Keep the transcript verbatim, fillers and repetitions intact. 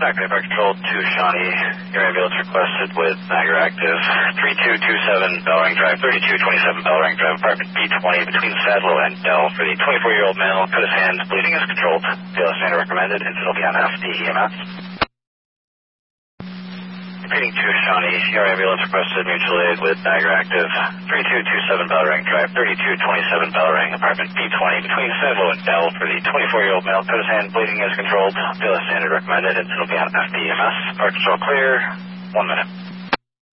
Back Park Control to Shawnee. Your ambulance requested with Niagara Active. three two two seven Bellring Drive, thirty-two twenty-seven Bellring Drive, apartment B twenty, between Sadlow and Dell. For the twenty-four-year-old male, cut his hand, bleeding is controlled. Bailiff standard recommended, and it'll be on F D E M S. Repeating to Shawnee, your ambulance requested mutual aid with Niagara Active. three two two seven Bellring Drive, thirty-two twenty-seven Bellring, apartment B twenty, between Sadlow and Dell. For the twenty-four-year-old male, cut his hand, bleeding is controlled. Bailiff standard recommended, and it'll be on F D E M S. Park Control clear. One minute.